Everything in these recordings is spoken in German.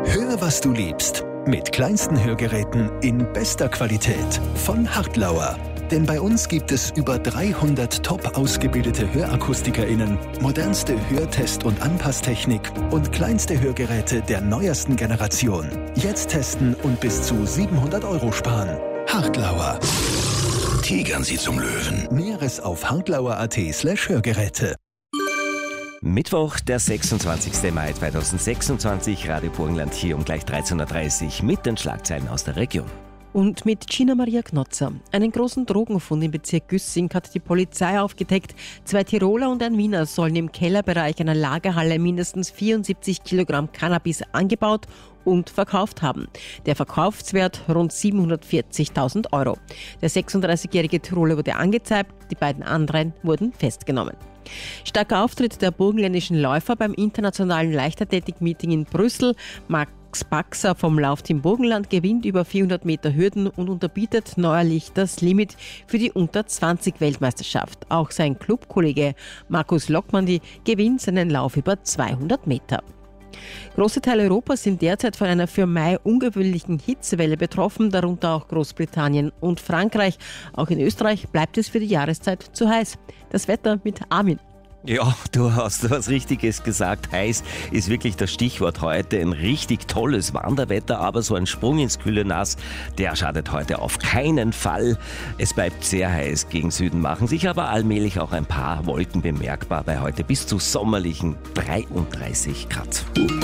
Hör, was du liebst. Mit kleinsten Hörgeräten in bester Qualität von Hartlauer. Denn bei uns gibt es über 300 top ausgebildete HörakustikerInnen, modernste Hörtest- und Anpasstechnik und kleinste Hörgeräte der neuesten Generation. Jetzt testen und bis zu 700 € sparen. Hartlauer. Tigern Sie zum Löwen. Näheres auf hartlauer.at/Hörgeräte. Mittwoch, der 26. Mai 2026, Radio Burgenland hier um gleich 13.30 Uhr mit den Schlagzeilen aus der Region. Und mit Gina Maria Knotzer. Einen großen Drogenfund im Bezirk Güssing hat die Polizei aufgedeckt. 2 Tiroler und ein Wiener sollen im Kellerbereich einer Lagerhalle mindestens 74 Kilogramm Cannabis angebaut und verkauft haben. Der Verkaufswert rund 740.000 €. Der 36-jährige Tiroler wurde angezeigt, die beiden anderen wurden festgenommen. Starker Auftritt der burgenländischen Läufer beim internationalen Leichtathletik-Meeting in Brüssel. Max Baxer vom Laufteam Burgenland gewinnt über 400 Meter Hürden und unterbietet neuerlich das Limit für die Unter-20-Weltmeisterschaft. Auch sein Clubkollege Markus Lockmann gewinnt seinen Lauf über 200 Meter. Große Teile Europas sind derzeit von einer für Mai ungewöhnlichen Hitzewelle betroffen, darunter auch Großbritannien und Frankreich. Auch in Österreich bleibt es für die Jahreszeit zu heiß. Das Wetter mit Armin. Ja, du hast was Richtiges gesagt. Heiß ist wirklich das Stichwort heute. Ein richtig tolles Wanderwetter, aber so ein Sprung ins kühle Nass, der schadet heute auf keinen Fall. Es bleibt sehr heiß gegen Süden, machen sich aber allmählich auch ein paar Wolken bemerkbar bei heute bis zu sommerlichen 33 Grad.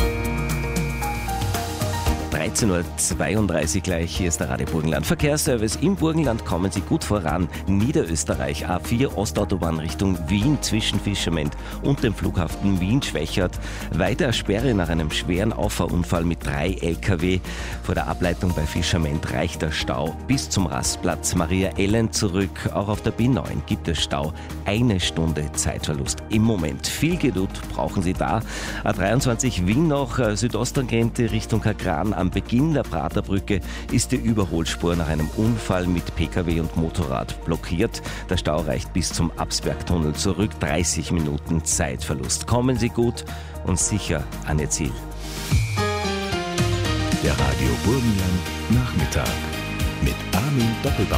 13.32 Uhr gleich, hier ist der Radio Burgenland Verkehrsservice. Im Burgenland kommen Sie gut voran. Niederösterreich, A4 Ostautobahn Richtung Wien zwischen Fischerment und dem Flughafen Wien-Schwächert. Weiter Sperre nach einem schweren Auffahrunfall mit 3 LKW. Vor der Ableitung bei Fischerment reicht der Stau bis zum Rastplatz Maria Ellen zurück. Auch auf der B9 gibt es Stau. 1 Stunde Zeitverlust im Moment. Viel Geduld brauchen Sie da. A23 Wien noch, Südosttangente Richtung Kagran. Am Beginn der Praterbrücke ist die Überholspur nach einem Unfall mit Pkw und Motorrad blockiert. Der Stau reicht bis zum Absbergtunnel zurück. 30 Minuten Zeitverlust. Kommen Sie gut und sicher an Ihr Ziel. Der Radio Burgenland Nachmittag mit Armin Doppelbauer.